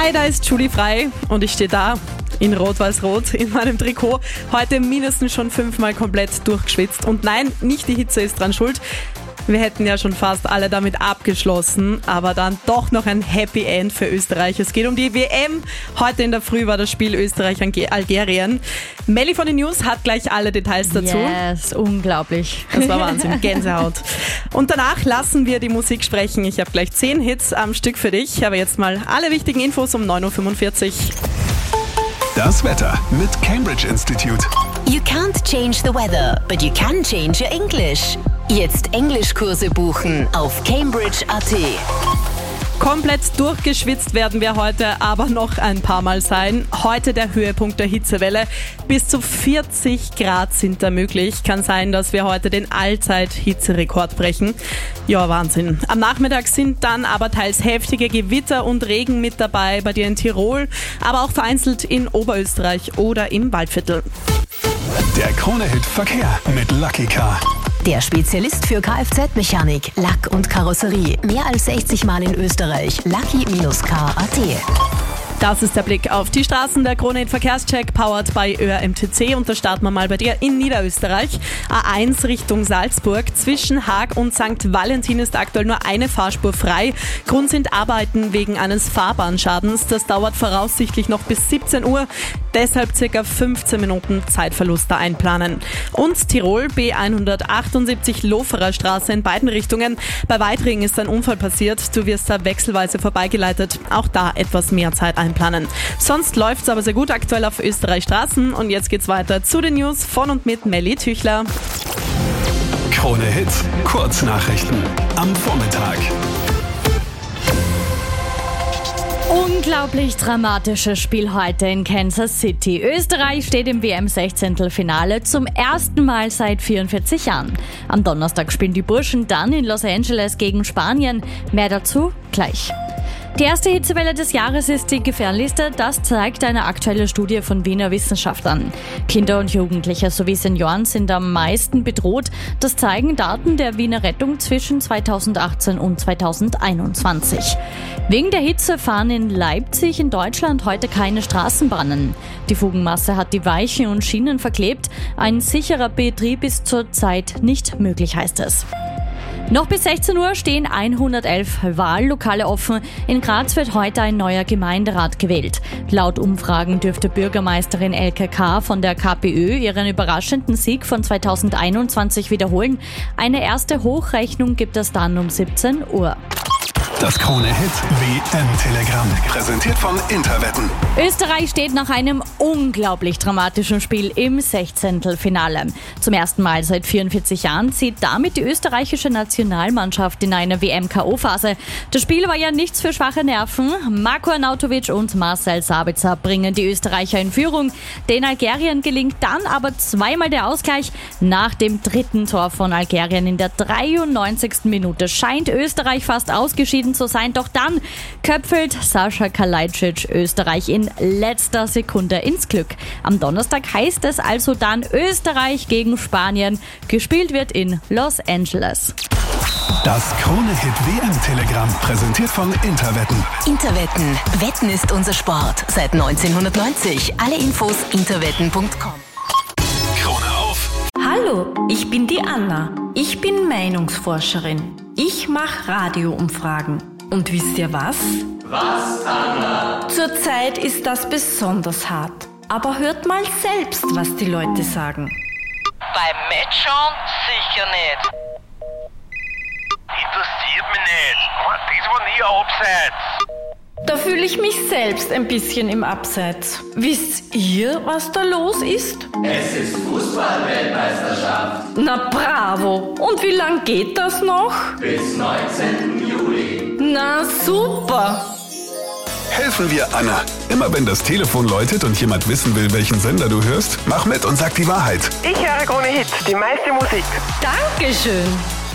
Hi, da ist Julie Frei und ich stehe da in Rot-Weiß-Rot in meinem Trikot. Heute mindestens schon 5-mal komplett durchgeschwitzt. Und nein, nicht die Hitze ist dran schuld. Wir hätten ja schon fast alle damit abgeschlossen, aber dann doch noch ein Happy End für Österreich. Es geht um die WM. Heute in der Früh war das Spiel Österreich-Algerien. Melli von den News hat gleich alle Details dazu. Yes, unglaublich. Das war Wahnsinn, Gänsehaut. Und danach lassen wir die Musik sprechen. Ich habe gleich 10 Hits am Stück für dich. Aber jetzt mal alle wichtigen Infos um 9.45 Uhr. Das Wetter mit Cambridge Institute. You can't change the weather, but you can change your English. Jetzt Englischkurse buchen auf Cambridge.at. Komplett durchgeschwitzt werden wir heute aber noch ein paar Mal sein. Heute der Höhepunkt der Hitzewelle. Bis zu 40 Grad sind da möglich. Kann sein, dass wir heute den Allzeit-Hitzerekord brechen. Ja, Wahnsinn. Am Nachmittag sind dann aber teils heftige Gewitter und Regen mit dabei bei dir in Tirol, aber auch vereinzelt in Oberösterreich oder im Waldviertel. Der Krone-Hit Verkehr mit Lucky Car. Der Spezialist für Kfz-Mechanik, Lack und Karosserie. Mehr als 60 Mal in Österreich. Lucky-car.at. Das ist der Blick auf die Straßen. Der Krone-Hit Verkehrscheck powered by ÖRMTC. Und da starten wir mal bei dir in Niederösterreich. A1 Richtung Salzburg. Zwischen Haag und St. Valentin ist aktuell nur eine Fahrspur frei. Grund sind Arbeiten wegen eines Fahrbahnschadens. Das dauert voraussichtlich noch bis 17 Uhr. Deshalb ca. 15 Minuten Zeitverlust da einplanen. Und Tirol, B178 Loferer Straße in beiden Richtungen. Bei Weitringen ist ein Unfall passiert. Du wirst da wechselweise vorbeigeleitet. Auch da etwas mehr Zeit einplanen. Sonst läuft's aber sehr gut aktuell auf Österreich Straßen. Und jetzt geht's weiter zu den News von und mit Melli Tüchler. Krone Hits, Kurznachrichten am Vormittag. Unglaublich dramatisches Spiel heute in Kansas City. Österreich steht im WM-16-Finale zum ersten Mal seit 44 Jahren. Am Donnerstag spielen die Burschen dann in Los Angeles gegen Spanien. Mehr dazu gleich. Die erste Hitzewelle des Jahres ist die gefährlichste, das zeigt eine aktuelle Studie von Wiener Wissenschaftlern. Kinder und Jugendliche sowie Senioren sind am meisten bedroht. Das zeigen Daten der Wiener Rettung zwischen 2018 und 2021. Wegen der Hitze fahren in Leipzig in Deutschland heute keine Straßenbahnen. Die Fugenmasse hat die Weichen und Schienen verklebt. Ein sicherer Betrieb ist zurzeit nicht möglich, heißt es. Noch bis 16 Uhr stehen 111 Wahllokale offen. In Graz wird heute ein neuer Gemeinderat gewählt. Laut Umfragen dürfte Bürgermeisterin Elke K. von der KPÖ ihren überraschenden Sieg von 2021 wiederholen. Eine erste Hochrechnung gibt es dann um 17 Uhr. Das Krone-Hit WM-Telegramm, präsentiert von Interwetten. Österreich steht nach einem unglaublich dramatischen Spiel im 16-Finale. Zum ersten Mal seit 44 Jahren zieht damit die österreichische Nationalmannschaft in eine WM-KO-Phase. Das Spiel war ja nichts für schwache Nerven. Marko Arnautovic und Marcel Sabitzer bringen die Österreicher in Führung. Den Algerien gelingt dann aber zweimal der Ausgleich. Nach dem dritten Tor von Algerien in der 93. Minute scheint Österreich fast ausgeschieden zu sein, doch dann köpfelt Sascha Kalajdzic Österreich in letzter Sekunde ins Glück. Am Donnerstag heißt es also dann Österreich gegen Spanien. Gespielt wird in Los Angeles. Das Krone-Hit WM-Telegramm, präsentiert von Interwetten. Interwetten. Wetten ist unser Sport. Seit 1990. Alle Infos interwetten.com. Krone auf. Hallo, ich bin die Anna. Ich bin Meinungsforscherin. Ich mache Radioumfragen. Und wisst ihr was? Was, Anna? Zurzeit ist das besonders hart. Aber hört mal selbst, was die Leute sagen. Beim Matchschauen sicher nicht. Interessiert mich nicht. Das war nie ein Abseits. Da fühle ich mich selbst ein bisschen im Abseits. Wisst ihr, was da los ist? Es ist Fußball-Weltmeisterschaft. Na bravo! Und wie lang geht das noch? Bis 19. Juli. Na super! Helfen wir Anna. Immer wenn das Telefon läutet und jemand wissen will, welchen Sender du hörst, mach mit und sag die Wahrheit. Ich höre Krone Hit, die meiste Musik. Dankeschön!